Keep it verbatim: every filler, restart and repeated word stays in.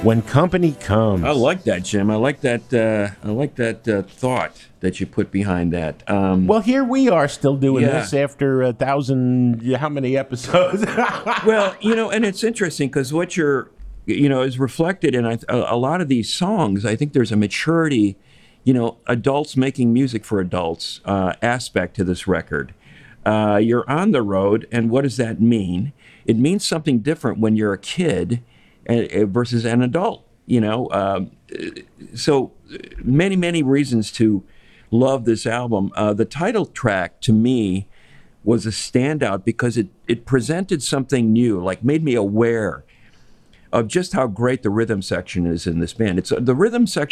When Company Comes. I like that, Jim. I like that. Uh, I like that uh, thought that you put behind that. Um, Well, here we are still doing Yeah. this after a thousand, how many episodes? well, you know, and it's interesting because what you're, you know, is reflected in a, a lot of these songs. I think there's a maturity, you know, adults making music for adults uh, aspect to this record. Uh, you're on the road, and what does that mean? It means something different when you're a kid uh, versus an adult. You know, um, so many, many reasons to love this album. Uh, the title track to me was a standout because it, it presented something new, like made me aware of just how great the rhythm section is in this band. It's uh, the rhythm section